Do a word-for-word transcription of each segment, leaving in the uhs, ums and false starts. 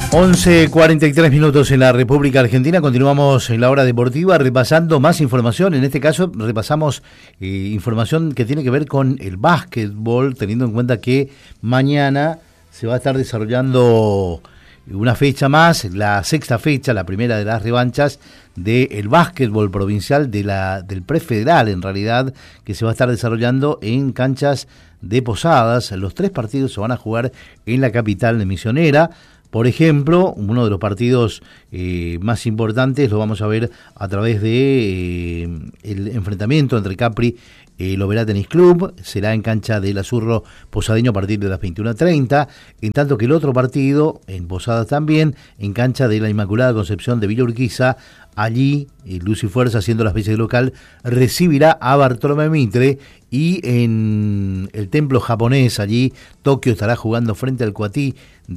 once cuarenta y tres minutos en la República Argentina. Continuamos en la hora deportiva repasando más información. En este caso repasamos eh, información que tiene que ver con el básquetbol, teniendo en cuenta que mañana se va a estar desarrollando una fecha más, la sexta fecha, la primera de las revanchas del básquetbol provincial de la del prefederal, en realidad, que se va a estar desarrollando en canchas de Posadas. Los tres partidos se van a jugar en la capital de Misionera. Por ejemplo, uno de los partidos eh, más importantes lo vamos a ver a través de eh, el enfrentamiento entre Capri y el Oberá Tenis Club. Será en cancha del Azurro Posadeño a partir de las veintiuna treinta, en tanto que el otro partido, en Posadas también, en cancha de la Inmaculada Concepción de Villa Urquiza. Allí, eh, Luz y Fuerza, haciendo la especie de local, recibirá a Bartolomé Mitre, y en el templo japonés, allí, Tokio estará jugando frente al Cuatí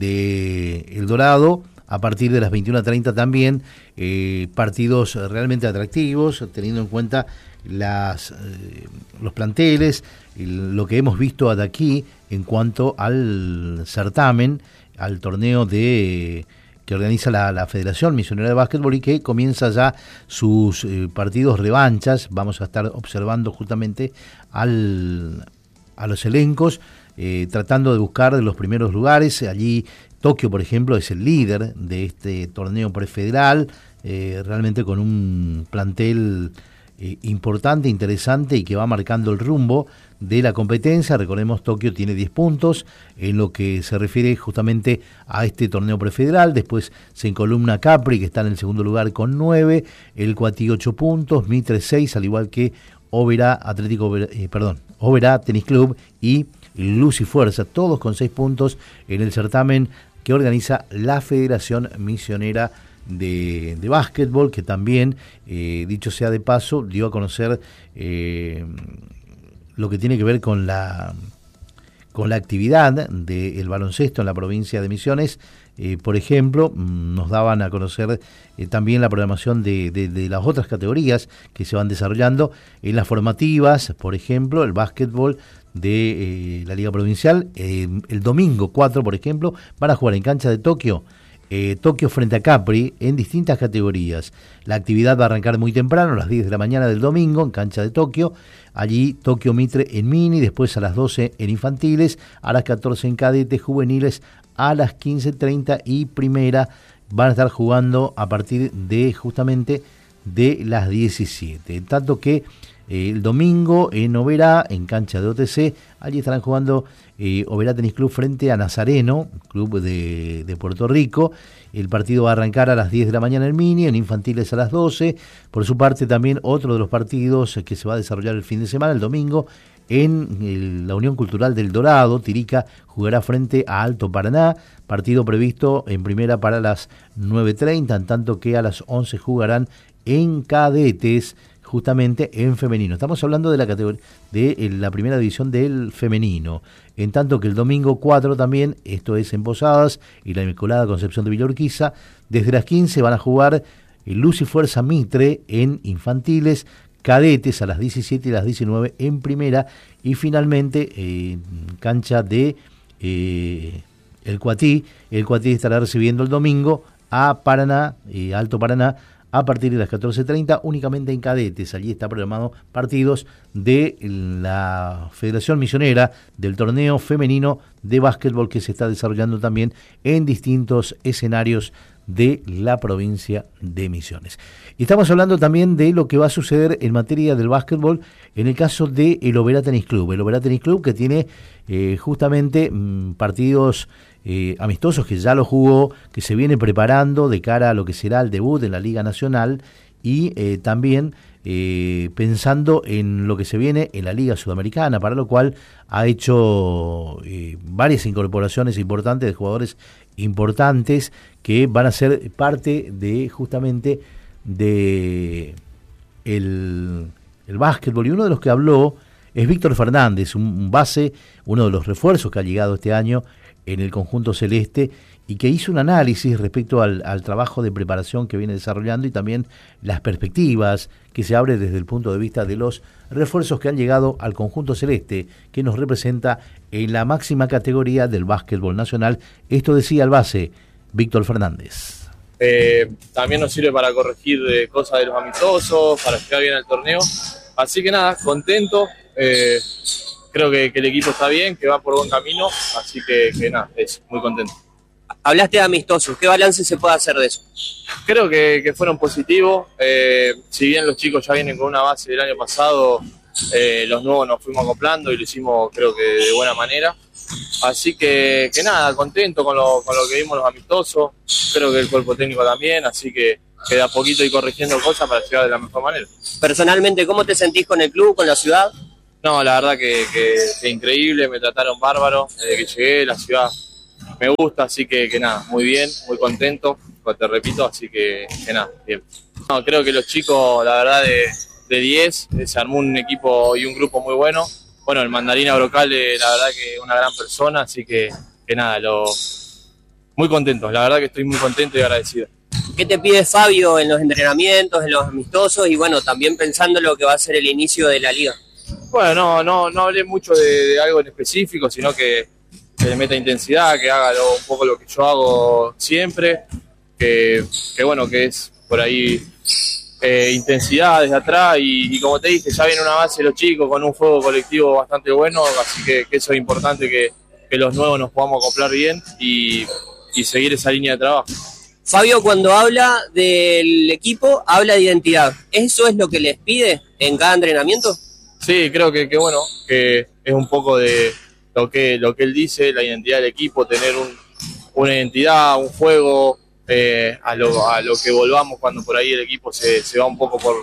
de El Dorado, a partir de las veintiuna treinta también, eh, partidos realmente atractivos, teniendo en cuenta las eh, los planteles, el, lo que hemos visto hasta aquí en cuanto al certamen, al torneo de... que organiza la, la Federación Misionera de Básquetbol y que comienza ya sus eh, partidos revanchas. Vamos a estar observando justamente al, a los elencos, eh, tratando de buscar los primeros lugares. Allí Tokio, por ejemplo, es el líder de este torneo prefederal, eh, realmente con un plantel eh, importante, interesante y que va marcando el rumbo de la competencia. Recordemos, Tokio tiene diez puntos en lo que se refiere justamente a este torneo prefederal. Después se encolumna Capri, que está en el segundo lugar con nueve, el Cuatí ocho puntos, Mitre seis, al igual que Oberá Atlético, eh, perdón, Oberá Tenis Club y Luz y Fuerza, todos con seis puntos en el certamen que organiza la Federación Misionera de, de Básquetbol, que también, eh, dicho sea de paso, dio a conocer eh, lo que tiene que ver con la con la actividad del baloncesto en la provincia de Misiones. Eh, por ejemplo, nos daban a conocer eh, también la programación de, de, de las otras categorías que se van desarrollando en las formativas. Por ejemplo, el básquetbol de eh, la Liga Provincial, eh, el domingo cuatro, por ejemplo, van a jugar en cancha de Tokio, eh, Tokio frente a Capri, en distintas categorías. La actividad va a arrancar muy temprano, a las diez de la mañana del domingo, en cancha de Tokio. Allí Tokio Mitre en mini, después a las doce en infantiles, a las catorce en cadetes, juveniles, a las quince treinta y primera van a estar jugando a partir de justamente de las diecisiete. En tanto que eh, el domingo en Oberá, en cancha de O T C, allí estarán jugando eh, Oberá Tenis Club frente a Nazareno, club de, de Puerto Rico. El partido va a arrancar a las diez de la mañana en mini, en infantiles a las doce. Por su parte también otro de los partidos que se va a desarrollar el fin de semana, el domingo, en el, la Unión Cultural del Dorado. Tirica jugará frente a Alto Paraná, partido previsto en primera para las nueve treinta, en tanto que a las once jugarán en cadetes, justamente en femenino. Estamos hablando de la categoría de la primera división del femenino. En tanto que el domingo cuatro también, esto es en Posadas y la Inmaculada Concepción de Villa Urquiza, desde las quince van a jugar Luz y Fuerza Mitre en infantiles, cadetes a las diecisiete y las diecinueve en primera, y finalmente eh, cancha de eh, el Cuatí. El Cuatí estará recibiendo el domingo a Paraná, eh, Alto Paraná, a partir de las catorce treinta, únicamente en cadetes. Allí está programado partidos de la Federación Misionera del torneo femenino de básquetbol que se está desarrollando también en distintos escenarios de la provincia de Misiones. Y estamos hablando también de lo que va a suceder en materia del básquetbol en el caso de el Oberá Tenis Club. El Oberá Tenis Club, que tiene eh, justamente mmm, partidos eh, amistosos que ya lo jugó, que se viene preparando de cara a lo que será el debut en la Liga Nacional, y eh, también eh, pensando en lo que se viene en la Liga Sudamericana, para lo cual ha hecho eh, varias incorporaciones importantes de jugadores importantes que van a ser parte de justamente de el, el básquetbol. Y uno de los que habló es Víctor Fernández, un, un base, uno de los refuerzos que ha llegado este año en el conjunto celeste, y que hizo un análisis respecto al, al trabajo de preparación que viene desarrollando y también las perspectivas que se abre desde el punto de vista de los refuerzos que han llegado al conjunto celeste, que nos representa en la máxima categoría del básquetbol nacional. Esto decía el base, Víctor Fernández. Eh, también nos sirve para corregir eh, cosas de los amistosos, para llegar bien al torneo. Así que nada, contento. Eh, creo que, que el equipo está bien, que va por buen camino. Así que, que nada, es muy contento. Hablaste de amistosos, ¿qué balance se puede hacer de eso? Creo que, que fueron positivos. Eh, si bien los chicos ya vienen con una base del año pasado, eh, los nuevos nos fuimos acoplando y lo hicimos creo que de buena manera. Así que, que nada, contento con lo, con lo que vimos los amistosos. Creo que el cuerpo técnico también, así que, que de a poquito ir corrigiendo cosas para llegar de la mejor manera. Personalmente, ¿cómo te sentís con el club, con la ciudad? No, la verdad que, que, que increíble, me trataron bárbaro desde que llegué, la ciudad me gusta, así que, que nada, muy bien, muy contento, te repito, así que, que nada, bien. No, creo que los chicos, la verdad, de, de diez, se armó un equipo y un grupo muy bueno. Bueno, el Mandarín Abrocale, la verdad que una gran persona, así que, que nada, lo, muy contento, la verdad que estoy muy contento y agradecido. ¿Qué te pide Fabio en los entrenamientos, en los amistosos y bueno, también pensando en lo que va a ser el inicio de la liga? Bueno, no, no, no hablé mucho de, de algo en específico, sino que, que le meta intensidad, que haga lo, un poco lo que yo hago siempre, que, que bueno, que es por ahí eh, intensidad desde atrás y, y como te dije, ya viene una base de los chicos con un juego colectivo bastante bueno, así que, que eso es importante, que, que los nuevos nos podamos acoplar bien y, y seguir esa línea de trabajo. Fabio, cuando habla del equipo, habla de identidad. ¿Eso es lo que les pide en cada entrenamiento? Sí, creo que, que bueno, que es un poco de lo que, lo que él dice, la identidad del equipo, tener un, una identidad, un juego, eh, a, lo, a lo que volvamos cuando por ahí el equipo se, se va un poco por,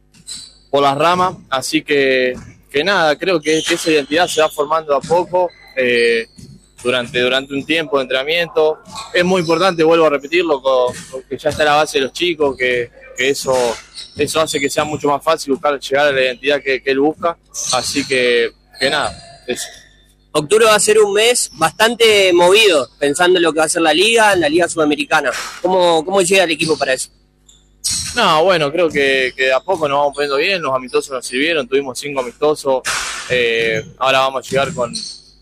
por las ramas. Así que, que nada, creo que, que esa identidad se va formando a poco, eh, durante, durante un tiempo de entrenamiento. Es muy importante, vuelvo a repetirlo, con, con que ya está la base de los chicos, que, que eso... Eso hace que sea mucho más fácil buscar llegar a la identidad que, que él busca. Así que, que nada, eso. Octubre va a ser un mes bastante movido, pensando en lo que va a ser la Liga, en la Liga Sudamericana. ¿Cómo, cómo llega el equipo para eso? No, bueno, creo que, que de a poco nos vamos poniendo bien. Los amistosos nos sirvieron, tuvimos cinco amistosos. Eh, ahora vamos a llegar con...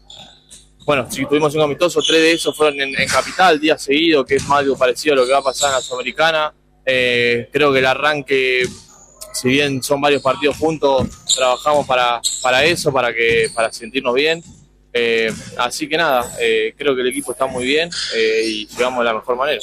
Bueno, si tuvimos cinco amistosos, tres de esos fueron en, en Capital, día seguido, que es más algo parecido a lo que va a pasar en la Sudamericana. Eh, creo que el arranque, si bien son varios partidos juntos, trabajamos para, para eso, para que para sentirnos bien. Eh, así que nada, eh, creo que el equipo está muy bien eh, y llegamos de la mejor manera.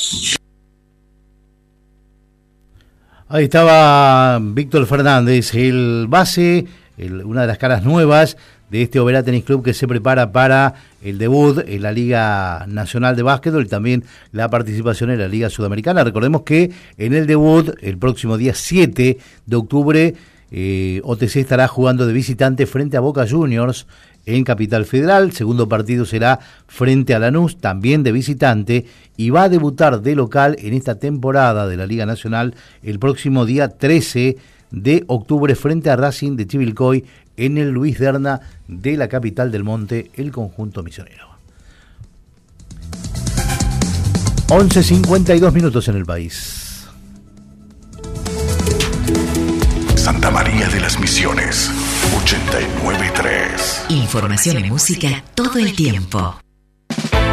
Ahí estaba Víctor Fernández, el base, el, una de las caras nuevas de este Oberá Tenis Club que se prepara para el debut en la Liga Nacional de Básquetbol y también la participación en la Liga Sudamericana. Recordemos que en el debut, el próximo día siete de octubre, eh, O T C estará jugando de visitante frente a Boca Juniors en Capital Federal. Segundo partido será frente a Lanús, también de visitante, y va a debutar de local en esta temporada de la Liga Nacional el próximo día trece de octubre frente a Racing de Chivilcoy en el Luis Derna de la capital del Monte, el conjunto misionero. once cincuenta y dos minutos en el país. Santa María de las Misiones, ochenta y nueve punto tres. Información y música todo el tiempo.